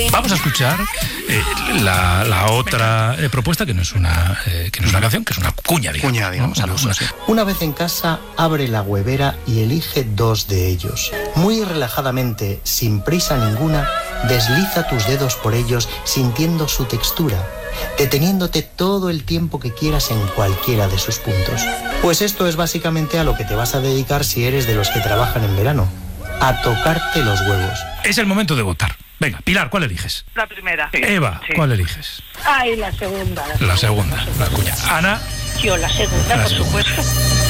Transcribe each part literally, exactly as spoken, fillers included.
Vamos a escuchar eh, la, la otra eh, propuesta, que no es una eh, que no es una canción, que es una cuña, digamos. Cuña, digamos, ¿no? al uso, una, sí. Una vez en casa, abre la huevera y elige dos de ellos. Muy relajadamente, sin prisa ninguna, desliza tus dedos por ellos sintiendo su textura, deteniéndote todo el tiempo que quieras en cualquiera de sus puntos. Pues esto es básicamente a lo que te vas a dedicar si eres de los que trabajan en verano, a tocarte los huevos. Es el momento de votar. Venga, Pilar, ¿cuál eliges? La primera. Eva, Sí. ¿cuál eliges? Ay, la segunda. La segunda, la cuña. Ana. Yo la segunda, La por segunda. supuesto.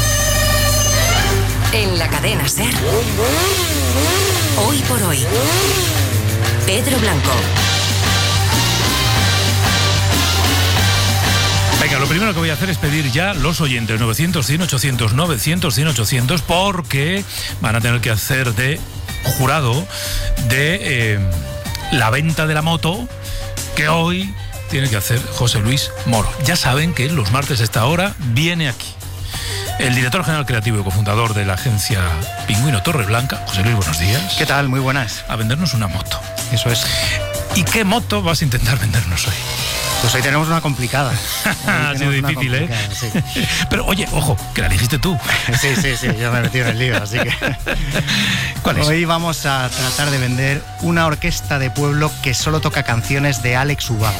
En la cadena SER. Hoy por hoy. Pedro Blanco. Venga, lo primero que voy a hacer es pedir ya los oyentes novecientos, cien, ochocientos, novecientos, cien, ochocientos, porque van a tener que hacer de jurado de eh, la venta de la moto que hoy tiene que hacer José Luis Moro. Ya saben que los martes a esta hora viene aquí el director general creativo y cofundador de la agencia Pingüino Torreblanca. José Luis, buenos días. ¿Qué tal? Muy buenas. A vendernos una moto. Eso es. ¿Y qué moto vas a intentar vendernos hoy? Pues hoy tenemos una complicada. Ha sido difícil, ¿eh? Sí. Pero oye, ojo, que la dijiste tú. sí, sí, sí, yo me he metido en el lío, así que... ¿Cuál es? Hoy vamos a tratar de vender una orquesta de pueblo que solo toca canciones de Alex Ubago.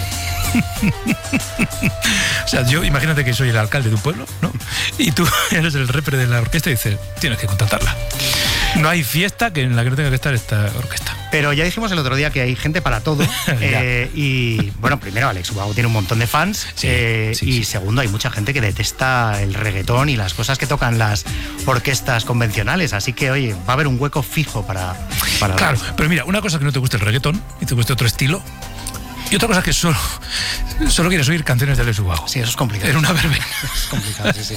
O sea, yo imagínate que soy el alcalde de un pueblo, ¿no? Y tú eres el repre de la orquesta y dices, tienes que contratarla. No hay fiesta que en la que no tenga que estar esta orquesta. Pero ya dijimos el otro día que hay gente para todo. eh, y bueno, primero, Alex Ubago tiene un montón de fans. Sí, eh, sí, y sí. segundo, hay mucha gente que detesta el reggaetón y las cosas que tocan las orquestas convencionales. Así que, oye, va a haber un hueco fijo para... para Claro, pero mira, una cosa es que no te guste el reggaetón y te guste otro estilo. Y otra cosa es que solo, solo quieres oír canciones de Alex Ubago. Sí, eso es complicado. En una verbena. Es complicado, sí, sí.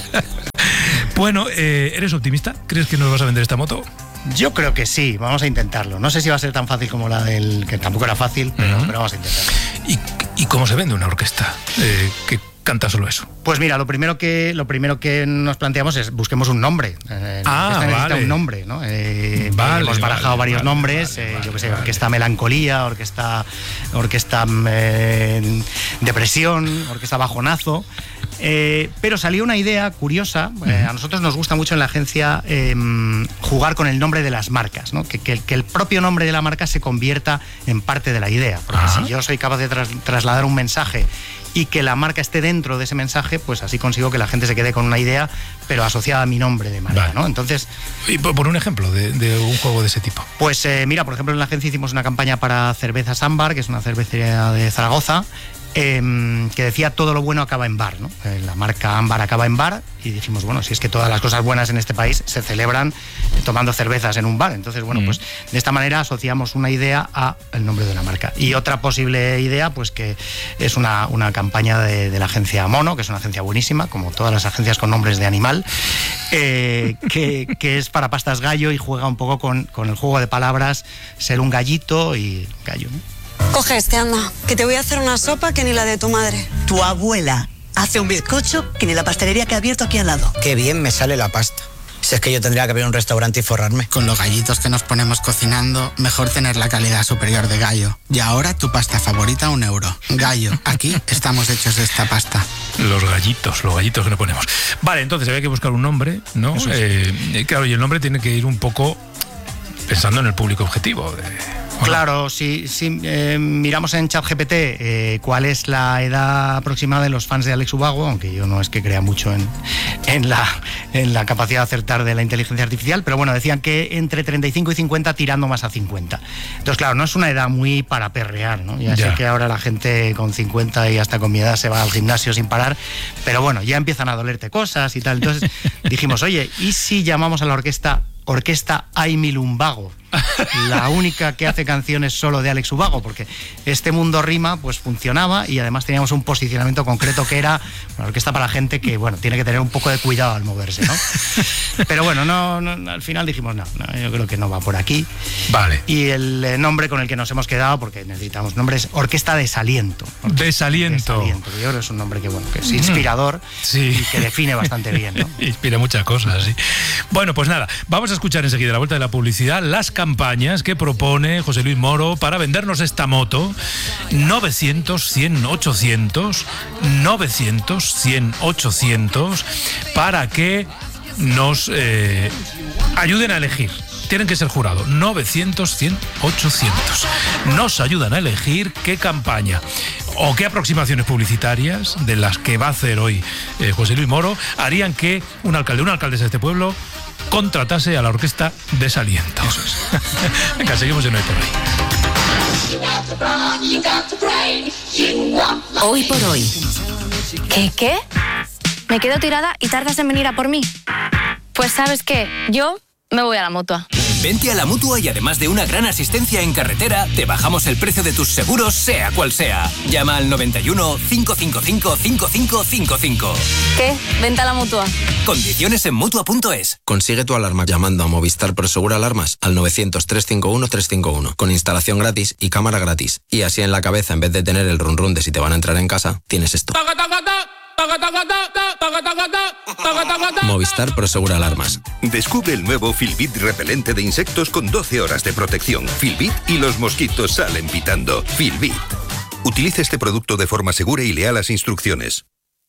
Bueno, eh, ¿eres optimista? ¿Crees que nos vas a vender esta moto? Yo creo que sí, vamos a intentarlo. No sé si va a ser tan fácil como la del... que tampoco era fácil, pero, Uh-huh. pero vamos a intentarlo. ¿Y, y cómo se vende una orquesta eh, que canta solo eso? Pues mira, lo primero que lo primero que nos planteamos es busquemos un nombre. Eh, Ah, la orquesta necesita vale. un nombre, ¿no? Eh, Vale, hemos barajado vale, varios vale, nombres, vale, eh, vale, yo qué sé, vale. orquesta melancolía, orquesta orquesta eh, depresión, orquesta bajonazo. Eh, pero salió una idea curiosa. eh, a nosotros nos gusta mucho en la agencia eh, jugar con el nombre de las marcas, ¿no? que, que, que el propio nombre de la marca se convierta en parte de la idea. Porque Ajá. si yo soy capaz de tras, trasladar un mensaje y que la marca esté dentro de ese mensaje, pues así consigo que la gente se quede con una idea, pero asociada a mi nombre de marca, Vale. ¿no? Entonces, Y por, por un ejemplo de, de un juego de ese tipo. pues eh, mira, por ejemplo, en la agencia hicimos una campaña para Cervezas Ámbar, que es una cervecería de Zaragoza, eh, que decía todo lo bueno acaba en bar, ¿no? Eh, la marca Ámbar acaba en bar, y dijimos, bueno, si es que todas las cosas buenas en este país se celebran tomando cervezas en un bar. Entonces, bueno, Mm. pues de esta manera asociamos una idea a el nombre de la marca. Y otra posible idea, pues que es una, una campaña de, de la agencia Mono, que es una agencia buenísima, como todas las agencias con nombres de animal, eh, que, que es para pastas gallo y juega un poco con, con el juego de palabras, ser un gallito y gallo, ¿no? Coge este, anda, que te voy a hacer una sopa que ni la de tu madre. Tu abuela hace un bizcocho que ni la pastelería que ha abierto aquí al lado. Qué bien me sale la pasta. Si es que yo tendría que abrir un restaurante y forrarme. Con los gallitos que nos ponemos cocinando, mejor tener la calidad superior de Gallo. Y ahora tu pasta favorita, un euro. Gallo, aquí estamos hechos de esta pasta. Los gallitos, los gallitos que le ponemos. Vale, entonces había que buscar un nombre, ¿no? Eso es. Eh, claro, y el nombre tiene que ir un poco pensando en el público objetivo. De, ¿o no? Claro, si, si eh, miramos en ChatGPT eh, cuál es la edad aproximada de los fans de Alex Ubago, aunque yo no es que crea mucho en, en, la, en la capacidad de acertar de la inteligencia artificial, pero bueno, decían que entre treinta y cinco y cincuenta, tirando más a cincuenta. Entonces, claro, no es una edad muy para perrear, ¿no? Ya, Ya. sé que ahora la gente con cincuenta y hasta con mi edad se va al gimnasio sin parar, pero bueno, ya empiezan a dolerte cosas y tal. Entonces dijimos, oye, ¿y si llamamos a la orquesta Orquesta Aimi Lumbago? La única que hace canciones solo de Alex Ubago, porque este mundo rima pues funcionaba y además teníamos un posicionamiento concreto que era una orquesta para gente que, bueno, tiene que tener un poco de cuidado al moverse, ¿no? Pero bueno, no, no, al final dijimos, no, no, yo creo que no va por aquí. Vale. Y el eh, nombre con el que nos hemos quedado, porque necesitamos nombres, Orquesta Desaliento. Orquesta Desaliento. Desaliento, que yo creo que es un nombre que, bueno, que es inspirador Sí. y que define bastante bien, ¿no? Inspira muchas cosas, sí. Bueno, pues nada, vamos a escuchar enseguida, a la vuelta de la publicidad, las campañas campañas que propone José Luis Moro para vendernos esta moto. novecientos, cien, ochocientos, novecientos, cien, ochocientos, para que nos eh, ayuden a elegir. Tienen que ser jurados. novecientos, cien, ochocientos. Nos ayudan a elegir qué campaña o qué aproximaciones publicitarias de las que va a hacer hoy eh, José Luis Moro harían que un alcalde, una alcaldesa de este pueblo contratase a la orquesta Desalientos. Venga, seguimos en Hoy por Hoy. Hoy por Hoy. ¿Qué, qué? Me quedo tirada y tardas en venir a por mí. Pues ¿sabes qué? Yo me voy a la Mutua. Vente a la Mutua y además de una gran asistencia en carretera, te bajamos el precio de tus seguros, sea cual sea. Llama al noventa y uno, cinco cinco cinco, cinco cinco cinco cinco. ¿Qué? Vente a la Mutua. Condiciones en Mutua punto es. Consigue tu alarma llamando a Movistar Prosegur Alarmas al novecientos, trescientos cincuenta y uno, trescientos cincuenta y uno, con instalación gratis y cámara gratis. Y así en la cabeza, en vez de tener el run run de si te van a entrar en casa, tienes esto. Movistar Prosegur Alarmas. Descubre el nuevo Filbit repelente de insectos con doce horas de protección. Filbit y los mosquitos salen pitando. Filbit. Utilice este producto de forma segura y lea las instrucciones.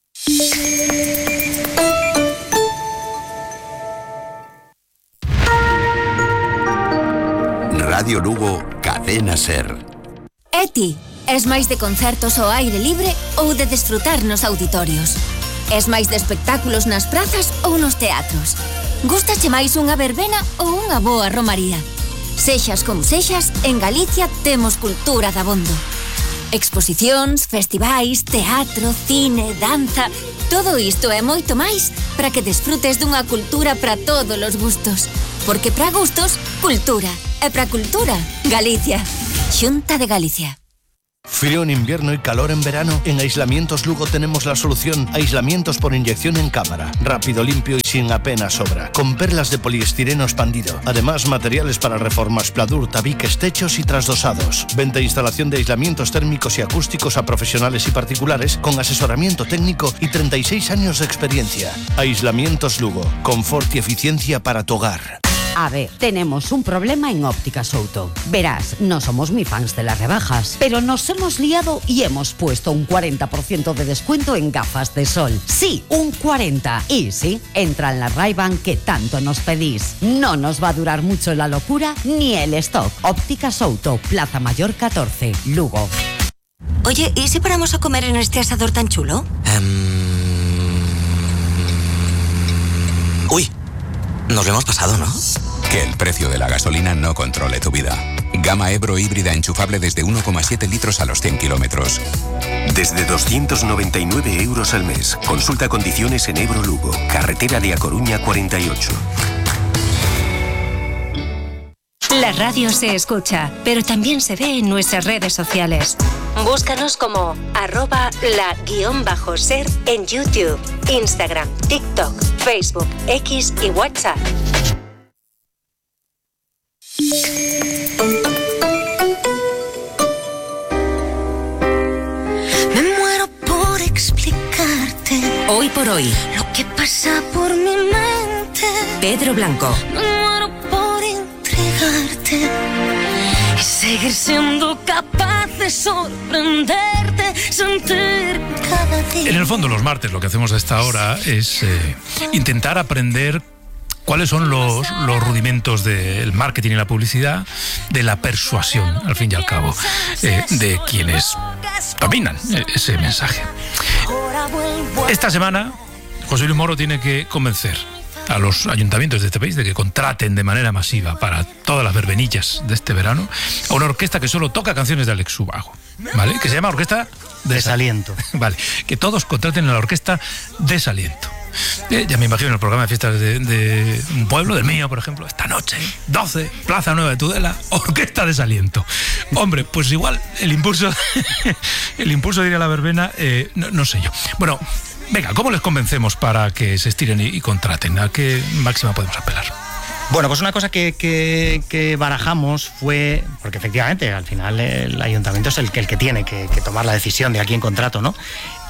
Radio Lugo, Cadena Ser. Eti, es máis de concertos ao aire libre ou de desfrutar nos auditorios? Es máis de espectáculos nas prazas ou nos teatros? Gústache máis unha verbena ou unha boa romaría? Sexas como sexas, en Galicia temos cultura dabondo. Exposicións, festivais, teatro, cine, danza... Todo isto e moito máis para que desfrutes dunha cultura para todos os gustos. Porque para gustos, cultura. E para cultura, Galicia. Xunta de Galicia. Frío en invierno y calor en verano. En Aislamientos Lugo tenemos la solución. Aislamientos por inyección en cámara. Rápido, limpio y sin apenas sobra. Con perlas de poliestireno expandido. Además, materiales para reformas, pladur, tabiques, techos y trasdosados. Venta e instalación de aislamientos térmicos y acústicos a profesionales y particulares con asesoramiento técnico y treinta y seis años de experiencia. Aislamientos Lugo. Confort y eficiencia para tu hogar. A ver, tenemos un problema en Óptica Souto. Verás, no somos muy fans de las rebajas, pero nos hemos liado y hemos puesto un cuarenta por ciento de descuento en gafas de sol. Sí, un cuarenta por ciento. Y sí, entra en la Ray-Ban que tanto nos pedís. No nos va a durar mucho la locura ni el stock. Óptica Souto, Plaza Mayor catorce, Lugo. Oye, ¿y si paramos a comer en este asador tan chulo? Um... Uy, nos lo hemos pasado, ¿no? Que el precio de la gasolina no controle tu vida. Gama Ebro híbrida enchufable desde uno coma siete litros a los cien kilómetros. Desde doscientos noventa y nueve euros al mes. Consulta condiciones en Ebro Lugo. Carretera de A Coruña cuarenta y ocho. La radio se escucha, pero también se ve en nuestras redes sociales. Búscanos como arroba la guión bajo ser en YouTube, Instagram, TikTok, Facebook, X y WhatsApp. Me muero por explicarte. Hoy por hoy. Lo que pasa por mi mente. Pedro Blanco. Me muero por entregarte y seguir siendo capaz de sorprenderte, sentir cada día. En el fondo, los martes lo que hacemos a esta hora es eh, intentar aprender cuáles son los, los rudimentos del marketing y la publicidad, de la persuasión, al fin y al cabo, eh, de quienes dominan ese mensaje. Esta semana, José Luis Moro tiene que convencer a los ayuntamientos de este país de que contraten de manera masiva para todas las verbenillas de este verano a una orquesta que solo toca canciones de Alex Ubago, ¿vale? Que se llama Orquesta Desaliento. Vale, que todos contraten a la Orquesta Desaliento. Eh, ya me imagino en el programa de fiestas de, de un pueblo, del mío, por ejemplo, esta noche, doce, Plaza Nueva de Tudela, Orquesta Desaliento. Hombre, pues igual el impulso, el impulso de ir a la verbena, eh, no, no sé yo. Bueno, venga, ¿cómo les convencemos para que se estiren y, y contraten? ¿A qué máxima podemos apelar? Bueno, pues una cosa que, que, que barajamos fue, porque efectivamente al final el ayuntamiento es el que, el que tiene que, que tomar la decisión de a quién contrato, ¿no?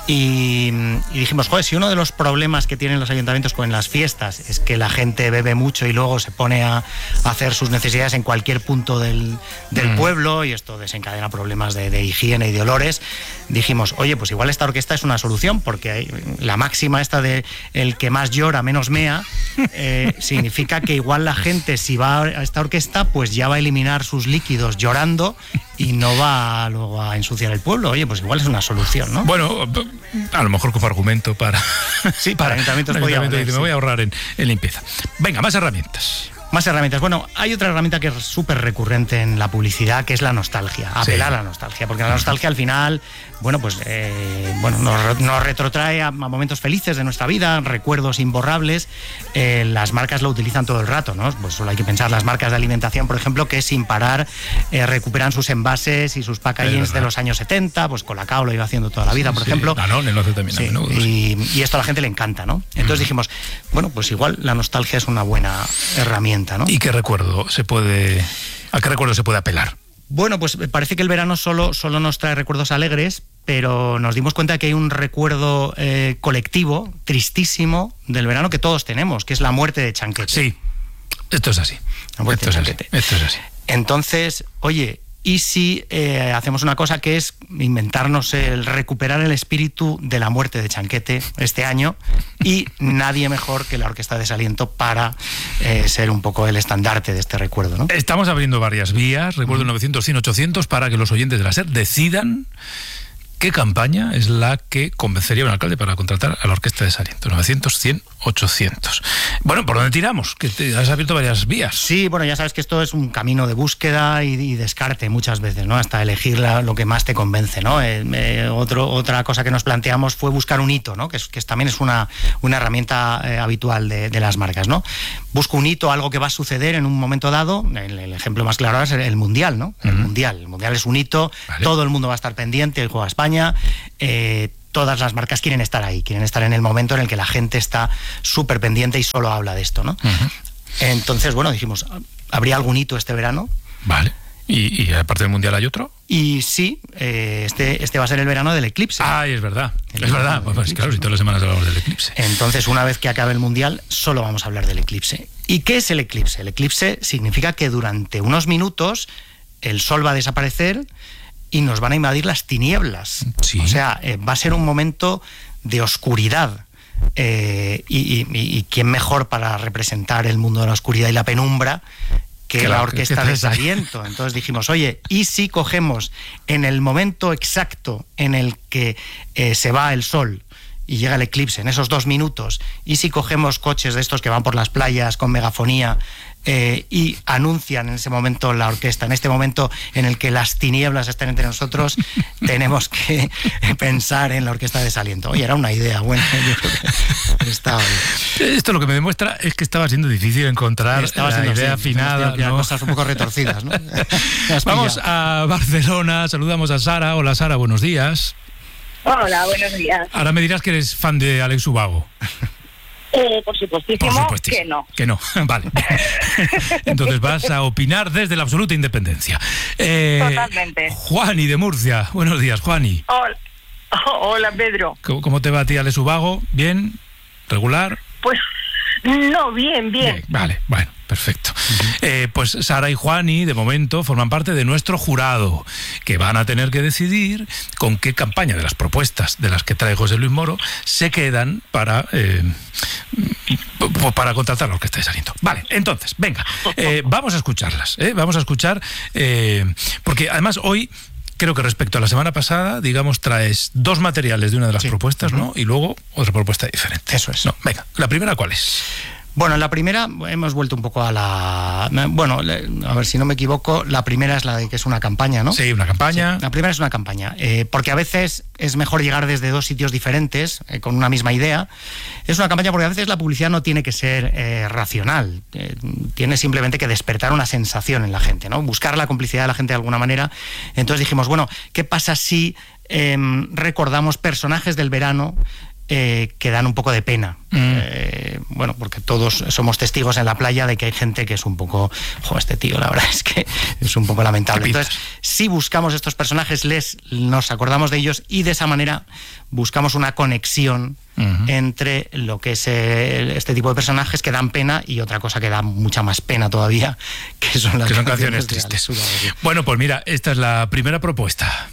Y, y dijimos, joder, si uno de los problemas que tienen los ayuntamientos con las fiestas es que la gente bebe mucho y luego se pone a, a hacer sus necesidades en cualquier punto del, del mm. pueblo, y esto desencadena problemas de, de higiene y de olores, dijimos, oye, pues igual esta orquesta es una solución, porque hay, la máxima esta de el que más llora menos mea, eh, significa que igual la gente, si va a esta orquesta, pues ya va a eliminar sus líquidos llorando y no va luego a ensuciar el pueblo. Oye, pues igual es una solución, ¿no? Bueno, a lo mejor como argumento para... Sí, para, para ayuntamientos podía ayuntamiento valer, me sí. voy a ahorrar en, en limpieza. Venga, más herramientas. Más herramientas. Bueno, hay otra herramienta que es súper recurrente en la publicidad, que es la nostalgia, apelar sí. a la nostalgia, porque la nostalgia al final, bueno, pues eh, bueno, nos, nos retrotrae a, a momentos felices de nuestra vida, recuerdos imborrables. Eh, las marcas lo utilizan todo el rato, ¿no? Pues solo hay que pensar las marcas de alimentación, por ejemplo, que sin parar eh, recuperan sus envases y sus packagings de los años setenta, pues Colacao lo iba haciendo toda la vida, por sí, ejemplo. Danone lo hace también a sí, menudo. Y, y esto a la gente le encanta, ¿no? Entonces mm. dijimos, bueno, pues igual la nostalgia es una buena herramienta, ¿no? ¿Y qué recuerdo se puede, a qué recuerdo se puede apelar? Bueno, pues parece que el verano solo, solo nos trae recuerdos alegres, pero nos dimos cuenta de que hay un recuerdo eh, colectivo, tristísimo, del verano que todos tenemos, que es la muerte de Chanquete. Sí, esto es así. La muerte esto de es Chanquete. así. Esto es así. Entonces, oye, ¿y si eh, hacemos una cosa que es inventarnos el recuperar el espíritu de la muerte de Chanquete este año? Y nadie mejor que la Orquesta Desaliento para eh, ser un poco el estandarte de este recuerdo, ¿no? Estamos abriendo varias vías, recuerdo mm. novecientos, cien, ochocientos, para que los oyentes de la SER decidan qué campaña es la que convencería a un alcalde para contratar a la Orquesta Desaliento. novecientos, cien, ochocientos. Bueno, ¿por dónde tiramos? Que te has abierto varias vías. Sí, bueno, ya sabes que esto es un camino de búsqueda y, y descarte muchas veces, ¿no? Hasta elegir la, lo que más te convence, ¿no? Eh, eh, otro, otra cosa que nos planteamos fue buscar un hito, ¿no? Que, es, que es, también es una, una herramienta eh, habitual de, de las marcas, ¿no? Busco un hito, algo que va a suceder en un momento dado. El, el ejemplo más claro es el, el Mundial, ¿no? El uh-huh. Mundial. El Mundial es un hito, vale. Todo el mundo va a estar pendiente, el juego a España. Eh, todas las marcas quieren estar ahí, quieren estar en el momento en el que la gente está súper pendiente y solo habla de esto, ¿no? Uh-huh. Entonces, bueno, dijimos, ¿habría algún hito este verano? Vale. ¿Y, y aparte del Mundial hay otro? Y sí, eh, este, este va a ser el verano del eclipse. Ah, es verdad, el es verdad. Pues, eclipse, claro, si todas las semanas hablamos del eclipse. Entonces, una vez que acabe el Mundial, solo vamos a hablar del eclipse. ¿Y qué es el eclipse? El eclipse significa que durante unos minutos el sol va a desaparecer y nos van a invadir las tinieblas. Sí. O sea, eh, va a ser un momento de oscuridad. Eh, y, y, y quién mejor para representar el mundo de la oscuridad y la penumbra que claro, la Orquesta que Desaliento. Entonces dijimos, oye, ¿y si cogemos en el momento exacto en el que eh, se va el sol y llega el eclipse, en esos dos minutos, y si cogemos coches de estos que van por las playas con megafonía eh, y anuncian en ese momento la orquesta, en este momento en el que las tinieblas están entre nosotros, tenemos que pensar en la Orquesta Desaliento? Oye, era una idea buena. Yo creo que estaba bien. Esto lo que me demuestra es que estaba siendo difícil encontrar estaba la idea así, afinada, ¿no? ¿no? Cosas un poco retorcidas, ¿no? Vamos a Barcelona, saludamos a Sara. Hola Sara, buenos días. Hola, buenos días. Ahora me dirás que eres fan de Alex Ubago. Eh, por supuestísimo, por supuestísimo que no. Que no, vale. Entonces vas a opinar desde la absoluta independencia. Eh, Totalmente. Juani de Murcia. Buenos días, Juani. Hola, hola Pedro. ¿Cómo, cómo te va a ti Alex Ubago? ¿Bien? ¿Regular? Pues no, bien, bien. bien vale, bueno. Perfecto. Uh-huh. Eh, pues Sara y Juani, de momento, forman parte de nuestro jurado, que van a tener que decidir con qué campaña de las propuestas de las que trae José Luis Moro se quedan para, eh, para contratar a la Orquesta Desaliento. Vale, entonces, venga, eh, vamos a escucharlas, ¿eh? Vamos a escuchar, eh, porque además hoy... Creo que respecto a la semana pasada, digamos, traes dos materiales de una de las sí. propuestas, ¿no? Y luego otra propuesta diferente. Eso es. No, venga, ¿la primera cuál es? Bueno, en la primera hemos vuelto un poco a la... Bueno, a ver si no me equivoco, la primera es la de que es una campaña, ¿no? Sí, una campaña. Sí, la primera es una campaña, eh, porque a veces es mejor llegar desde dos sitios diferentes, eh, con una misma idea. Es una campaña porque a veces la publicidad no tiene que ser eh, racional, eh, tiene simplemente que despertar una sensación en la gente, ¿no? Buscar la complicidad de la gente de alguna manera. Entonces dijimos, bueno, ¿qué pasa si eh, recordamos personajes del verano eh, que dan un poco de pena. Mm. Eh, bueno, porque todos somos testigos en la playa de que hay gente que es un poco, jo, este tío, la verdad es que es un poco lamentable. Entonces, si buscamos estos personajes, les nos acordamos de ellos y de esa manera buscamos una conexión uh-huh. entre lo que es el, este tipo de personajes que dan pena y otra cosa que da mucha más pena todavía, que son las que son canciones, canciones tristes. Bueno, pues mira, esta es la primera propuesta.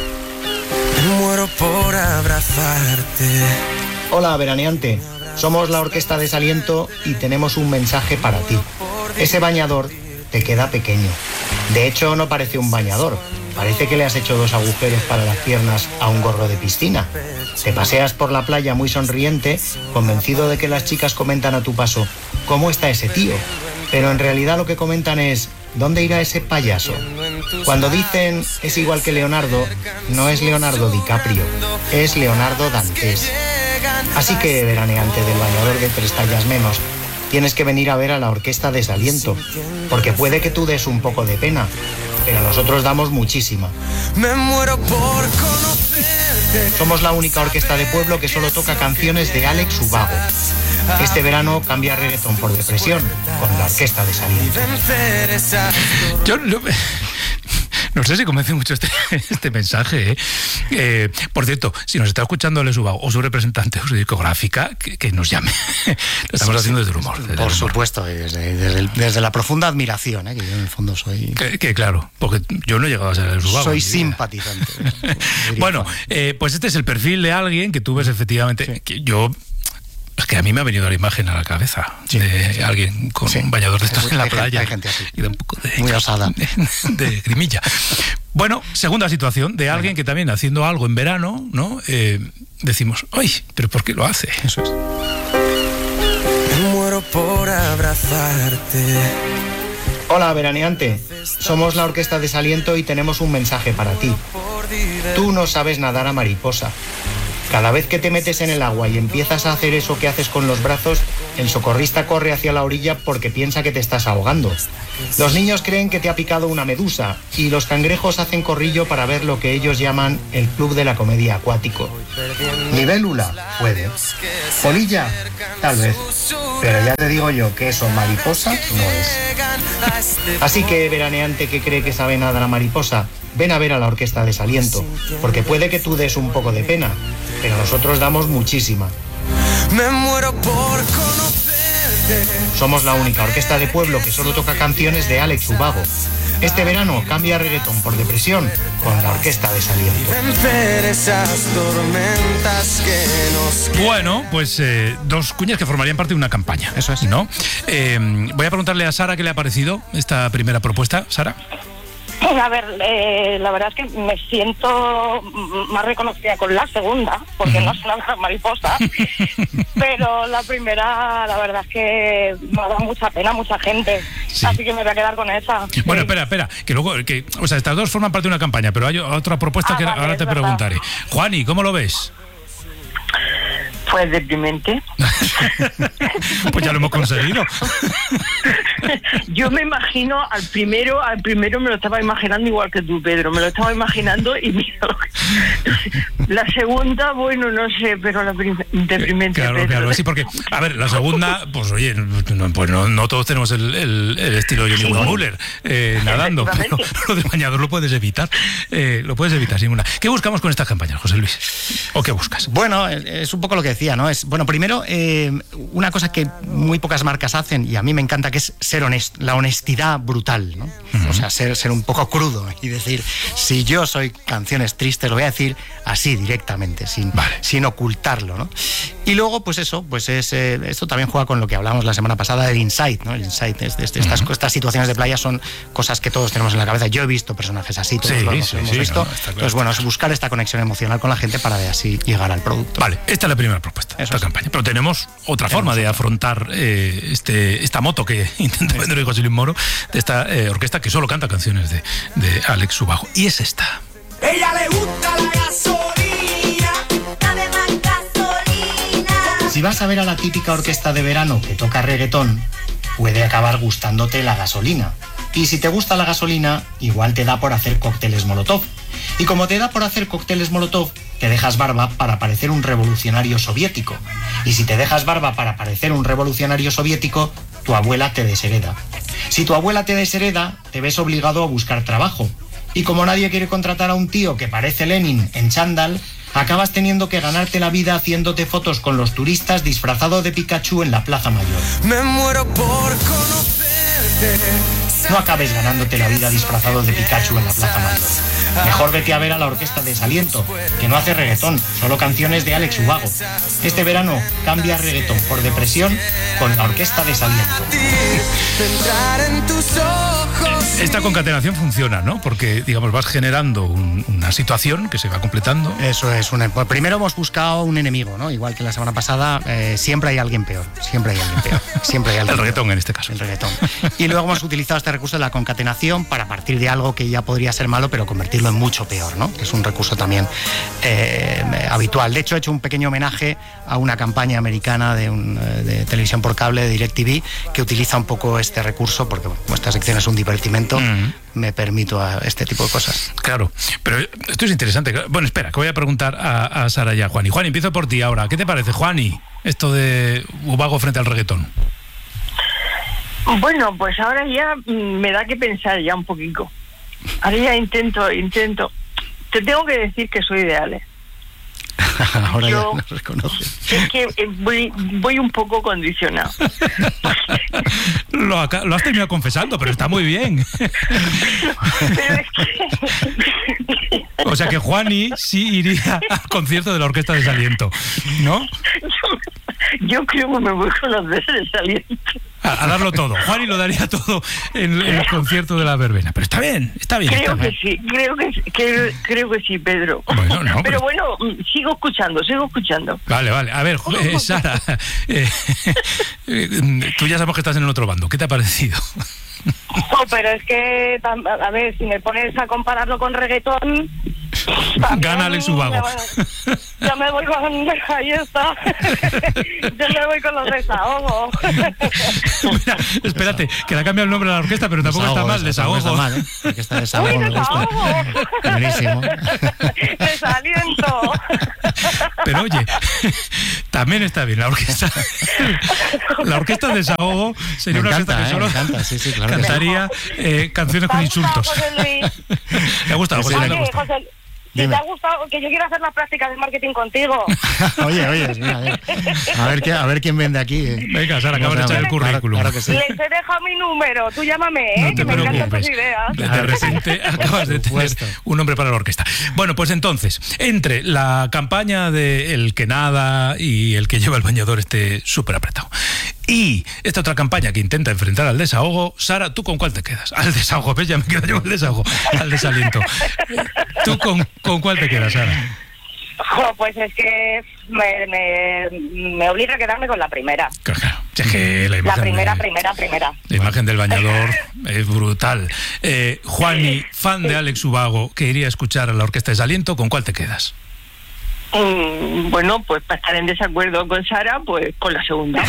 Me muero por abrazarte. Hola, veraneante. Somos la Orquesta Desaliento y tenemos un mensaje para ti. Ese bañador te queda pequeño. De hecho, no parece un bañador. Parece que le has hecho dos agujeros para las piernas a un gorro de piscina. Te paseas por la playa muy sonriente, convencido de que las chicas comentan a tu paso: ¿cómo está ese tío? Pero en realidad lo que comentan es: ¿dónde irá ese payaso? Cuando dicen es igual que Leonardo, no es Leonardo DiCaprio, es Leonardo Dantes. Así que, veraneante del bañador de tres tallas menos, tienes que venir a ver a la Orquesta Desaliento, porque puede que tú des un poco de pena, pero nosotros damos muchísima. Me muero por conocerte. Somos la única orquesta de pueblo que solo toca canciones de Alex Ubago. Este verano cambia reggaetón por depresión con la Orquesta Desaliento. Yo no, no sé si convence mucho este, este mensaje. ¿eh? Eh, por cierto, si nos está escuchando Alex Ubago o su representante o su discográfica, que, que nos llame. Lo estamos sí, haciendo sí, desde el humor. Desde por el humor. supuesto, desde, desde, el, desde la profunda admiración, ¿eh? que yo en el fondo soy... Que, que claro, porque yo no he llegado a ser Alex Ubago. Soy simpatizante. Bueno, eh, pues este es el perfil de alguien que tú ves efectivamente... Sí. Que yo... Es que a mí me ha venido la imagen a la cabeza sí, de sí. alguien con sí. un bañador de estos en la hay playa. Gente, hay gente así. Y de un poco de... Muy osada. De, de grimilla. Bueno, segunda situación, de alguien que también haciendo algo en verano, ¿no? Eh, decimos, ¡ay! ¿Pero por qué lo hace? Eso es. Me muero por abrazarte. Hola, veraneante. Somos la Orquesta Desaliento y tenemos un mensaje para ti. Tú no sabes nadar a mariposa. Cada vez que te metes en el agua y empiezas a hacer eso que haces con los brazos, el socorrista corre hacia la orilla porque piensa que te estás ahogando. Los niños creen que te ha picado una medusa y los cangrejos hacen corrillo para ver lo que ellos llaman el club de la comedia acuático. Libélula, puede. Polilla, tal vez. Pero ya te digo yo que eso mariposa no es. Así que, veraneante que cree que sabe nadar a mariposa, ven a ver a la Orquesta Desaliento, porque puede que tú des un poco de pena, pero nosotros damos muchísima. Me muero por conocerte. Somos la única orquesta de pueblo que solo toca canciones de Alex Ubago. Este verano cambia reggaetón por depresión con la Orquesta Desaliento. Bueno, pues eh, dos cuñas que formarían parte de una campaña. Eso es. ¿No? Eh, voy a preguntarle a Sara qué le ha parecido esta primera propuesta. Sara. A ver, eh, la verdad es que me siento más reconocida con la segunda, porque uh-huh. no es una mariposa, pero la primera, la verdad es que me ha dado mucha pena a mucha gente, sí. así que me voy a quedar con esa. Bueno, sí. espera, espera, que luego, que, o sea, estas dos forman parte de una campaña, pero hay otra propuesta ah, que vale, ahora te verdad. preguntaré. Juani, ¿cómo lo ves? Pues deprimente. Pues ya lo hemos conseguido. Yo me imagino al primero, al primero me lo estaba imaginando igual que tú, Pedro, me lo estaba imaginando y mira, la segunda, bueno, no sé, pero la prim- deprimente. Claro, Pedro. claro, sí, porque, a ver, la segunda, pues oye, no, pues no, no todos tenemos el, el, el estilo de Johnny Muller eh, nadando, pero lo del bañador lo puedes evitar, eh, lo puedes evitar sin una. ¿Qué buscamos con estas campañas, José Luis? ¿O qué buscas? Bueno, es un poco lo que decía, ¿no? Es, bueno, primero, eh, una cosa que muy pocas marcas hacen y a mí me encanta, que es ser honesto, la honestidad brutal, ¿no? Uh-huh. O sea, ser, ser un poco crudo y decir, si yo soy canciones tristes, lo voy a decir así directamente, sin, vale. sin ocultarlo, ¿no? Y luego, pues eso, pues es eh, esto también juega con lo que hablamos la semana pasada del insight, ¿no? El insight es de, de estas, uh-huh. estas situaciones de playa son cosas que todos tenemos en la cabeza. Yo he visto personajes así, todos sí, lo, sí, lo hemos sí, visto. No, claro. Entonces, bueno, es buscar esta conexión emocional con la gente para de así llegar al producto. Vale, esta es la primera propuesta, esta es. campaña. Pero tenemos otra tenemos forma de otra. afrontar eh, este, esta moto que intenta vender hoy José Luis Moro, de esta eh, orquesta que solo canta canciones de, de Alex Ubago. Y es esta. Ella le gusta la gasolina, dame más gasolina. Si vas a ver a la típica orquesta de verano que toca reggaetón, puede acabar gustándote la gasolina. Y si te gusta la gasolina, igual te da por hacer cócteles Molotov. Y como te da por hacer cócteles Molotov, te dejas barba para parecer un revolucionario soviético. Y si te dejas barba para parecer un revolucionario soviético, tu abuela te deshereda. Si tu abuela te deshereda, te ves obligado a buscar trabajo. Y como nadie quiere contratar a un tío que parece Lenin en chándal, acabas teniendo que ganarte la vida haciéndote fotos con los turistas disfrazado de Pikachu en la Plaza Mayor. Me muero por conocerte. No acabes ganándote la vida disfrazado de Pikachu en la Plaza Mayor. Mejor vete a ver a la Orquesta Desaliento, que no hace reggaetón, solo canciones de Alex Ubago. Este verano cambia reggaetón por depresión con la Orquesta Desaliento. Esta concatenación funciona, ¿no? Porque, digamos, vas generando un, una situación que se va completando. Eso es. Un, pues primero hemos buscado un enemigo, ¿no? Igual que la semana pasada, eh, siempre hay alguien peor. Siempre hay alguien peor. Siempre hay alguien El reggaetón peor. en este caso. El reggaetón. Y luego hemos utilizado este recurso de la concatenación para partir de algo que ya podría ser malo, pero convertirlo en mucho peor, ¿no? Que es un recurso también eh, habitual. De hecho, he hecho un pequeño homenaje a una campaña americana de, un, de televisión por cable, de DirecTV, que utiliza un poco este recurso, porque bueno, como esta sección es un divertimento, mm. me permito a este tipo de cosas. Claro, pero esto es interesante. Bueno, espera, que voy a preguntar a, a Sara y a Juani. Juani, empiezo por ti ahora. ¿Qué te parece, Juani, esto de Ubago frente al reggaetón? Bueno, pues ahora ya me da que pensar ya un poquito. Ahora ya intento, intento. Te tengo que decir que soy de Ale. Ahora Yo, ya nos reconoce. Es que voy, voy un poco condicionado. Lo, acá, lo has terminado confesando, pero está muy bien. Pero, pero es que... O sea que Juani sí iría al concierto de la Orquesta Desaliento, ¿no? Yo, yo creo que me voy con los Desaliento. A, a darlo todo. Juani lo daría todo en, en el concierto de la verbena. Pero está bien, está bien. Creo está que bien. sí, creo que, sí, creo, creo que sí, Pedro. Bueno, no, pero, pero bueno, sigo escuchando, sigo escuchando. Vale, vale. A ver, eh, Sara, eh, eh, tú ya sabemos que estás en el otro bando. ¿Qué te ha parecido? No, pero es que, a ver, si me pones a compararlo con reggaetón... Gana Alex Ubago. Ya me voy con... Ahí está. Yo me voy con los desahogos. Mira, espérate, que le ha cambiado el nombre a la orquesta, pero tampoco Desahogo, está mal, desahogo. Está mal, ¿eh? Porque está desahogo. ¡Uy, desahogo! Buenísimo. Desaliento. Pero oye, también está bien la orquesta. La orquesta de desahogo sería Me una encanta, orquesta que eh, solo me encanta, sí, sí, claro que sí. cantaría eh, canciones con insultos. José Luis. ¿Le ha gustado, José? Oye, ¿Le ha gustado? José, si Dime. te ha gustado, que yo quiero hacer las prácticas de marketing contigo. Oye, oye, mira, a ver, a ver, qué, a ver quién vende aquí. eh. Venga, Sara, acabas de echar el currículum. Claro, claro que sí. Les he dejado mi número, tú llámame, ¿eh? No que te me encantan preocupes. tus ideas. De, de repente acabas de tener un nombre para la orquesta. Bueno, pues entonces, entre la campaña de el que nada y el que lleva el bañador esté súper apretado, y esta otra campaña que intenta enfrentar al desahogo, Sara, ¿tú con cuál te quedas? Al desahogo, ¿ves? Ya me quedo yo con el desahogo, al desaliento. ¿Tú con, con cuál te quedas, Sara? Jo, pues es que me, me, me obliga a quedarme con la primera. Claro, es que la La imagen, primera, de- primera, primera. la imagen del bañador es brutal. Eh, Juani, fan de Alex Ubago, que iría a escuchar a la Orquesta Desaliento, ¿con cuál te quedas? Mm, bueno, pues para estar en desacuerdo con Sara, pues con la segunda.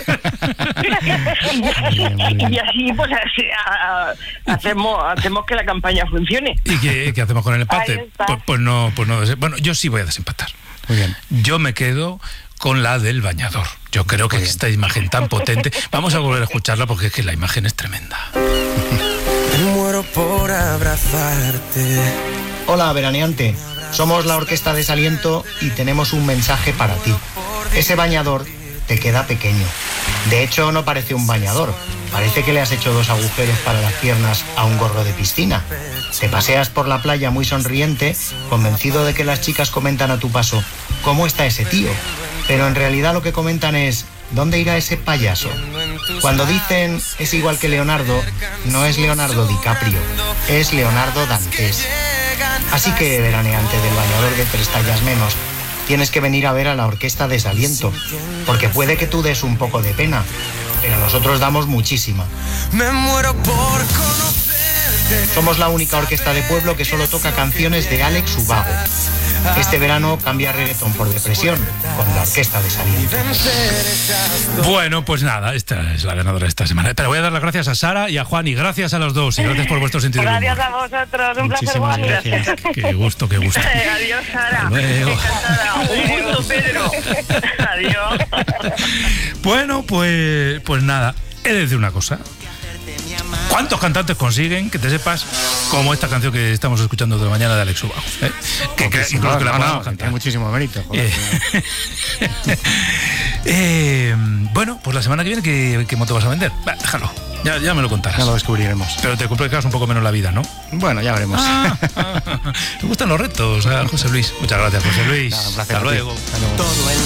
Y así, pues así, a- a- hacemos, hacemos que la campaña funcione. ¿Y qué, qué hacemos con el Ahí empate? está. Pues, pues no, pues no. Bueno, yo sí voy a desempatar. Muy bien. Yo me quedo con la del bañador. Yo creo que esta imagen tan potente. Vamos a volver a escucharla porque es que la imagen es tremenda. Me muero por abrazarte. Hola, veraneante. Somos la Orquesta Desaliento y tenemos un mensaje para ti. Ese bañador te queda pequeño. De hecho, no parece un bañador. Parece que le has hecho dos agujeros para las piernas a un gorro de piscina. Te paseas por la playa muy sonriente, convencido de que las chicas comentan a tu paso, ¿cómo está ese tío? Pero en realidad lo que comentan es, ¿dónde irá ese payaso? Cuando dicen es igual que Leonardo, no es Leonardo DiCaprio, es Leonardo Dantes. Así que, veraneante del bañador de tres tallas menos, tienes que venir a ver a la Orquesta Desaliento, porque puede que tú des un poco de pena, pero nosotros damos muchísima. Me muero por conocerte. Somos la única orquesta de pueblo que solo toca canciones de Alex Ubago. Este verano cambia reggaetón por depresión con la Orquesta Desaliento. Bueno, pues nada, esta es la ganadora de esta semana. Pero voy a dar las gracias a Sara y a Juan, y gracias a los dos, y gracias por vuestro sentido del humor. Gracias a vosotros, un Muchísimas placer. gracias. Qué gusto, qué gusto. Adiós, Sara. Hasta luego. Encantada. Un gusto, Pedro. Adiós. Bueno, pues, pues nada, he de decir una cosa. ¿Cuántos cantantes consiguen, que te sepas, como esta canción que estamos escuchando de la mañana de Alex Ubago? ¿eh? Que, que incluso que la no, podamos no, cantar. tiene muchísimo mérito. Joder. Eh, eh, bueno, pues la semana que viene, ¿qué, qué moto vas a vender? Va, déjalo, ya, ya me lo contarás. Ya lo descubriremos. Pero te complicas un poco menos la vida, ¿no? Bueno, ya veremos. Ah, ah, ah. Me gustan los retos, José Luis. Muchas gracias, José Luis. Nada, un placer Hasta a ti. luego. Hasta luego. Todo el